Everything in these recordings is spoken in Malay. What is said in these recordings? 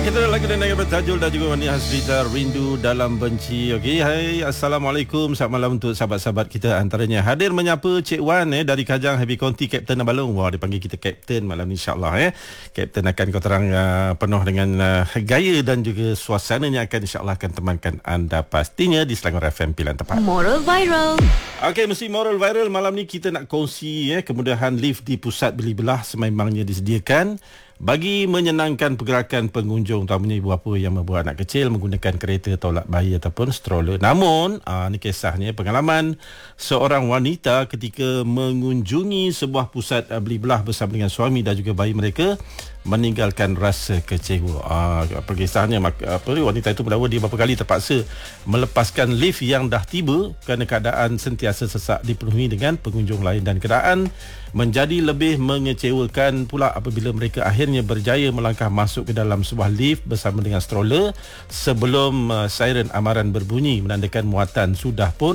Kita lagi dengan bertajuk dan juga Wani Hasrita Rindu Dalam Benci. Okey, hai, Assalamualaikum. Selamat malam untuk sahabat-sahabat kita. Antaranya hadir menyapa Cik Wan dari Kajang Happy Conti, Kapten Abalong. Wah, dipanggil kita Kapten malam ni, insyaAllah. Kapten akan kau terang penuh dengan gaya dan juga suasananya akan insyaAllah akan temankan anda pastinya di Selangor FM Pilihan Tepat. Moral Viral. Okey, mesti moral viral. Malam ni kita nak kongsi kemudahan lift di pusat beli belah sememangnya disediakan bagi menyenangkan pergerakan pengunjung, terutamanya ibu bapa yang membawa anak kecil menggunakan kereta tolak bayi ataupun stroller. Namun, ni kisahnya pengalaman seorang wanita ketika mengunjungi sebuah pusat beli belah bersama dengan suami dan juga bayi mereka, meninggalkan rasa kecewa. Kisahnya wanita itu mendakwa dia beberapa kali terpaksa melepaskan lift yang dah tiba kerana keadaan sentiasa sesak dipenuhi dengan pengunjung lain, dan keadaan menjadi lebih mengecewakan pula apabila mereka akhirnya berjaya melangkah masuk ke dalam sebuah lift bersama dengan stroller sebelum siren amaran berbunyi menandakan muatan sudah pun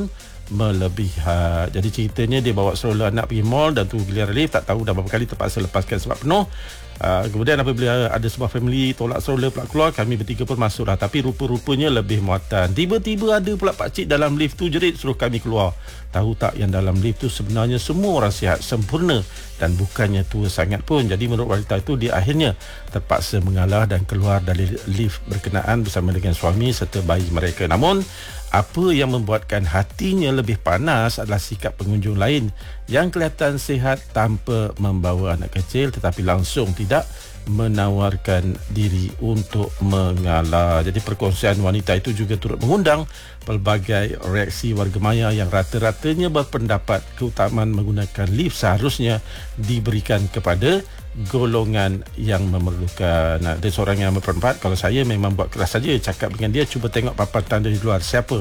melebihan. Jadi ceritanya dia bawa stroller anak pergi mall dan tu giliran lift, tak tahu dah berapa kali terpaksa lepaskan sebab penuh. Kemudian apabila ada sebuah family tolak stroller pula keluar, kami bertiga pun masuk dah, tapi rupa-rupanya lebih muatan. Tiba-tiba ada pula pakcik dalam lift tu jerit suruh kami keluar. Tahu tak yang dalam lift tu sebenarnya semua orang sihat sempurna dan bukannya tua sangat pun. Jadi menurut wanita itu, dia akhirnya terpaksa mengalah dan keluar dari lift berkenaan bersama dengan suami serta bayi mereka. Namun apa yang membuatkan hatinya lebih panas adalah sikap pengunjung lain yang kelihatan sihat tanpa membawa anak kecil tetapi langsung tidak menawarkan diri untuk mengalah. Jadi perkongsian wanita itu juga turut mengundang pelbagai reaksi warga maya yang rata-ratanya berpendapat keutamaan menggunakan lift seharusnya diberikan kepada golongan yang memerlukan. Ada seorang yang berpendapat, kalau saya memang buat keras saja, cakap dengan dia, cuba tengok papan tanda di luar, siapa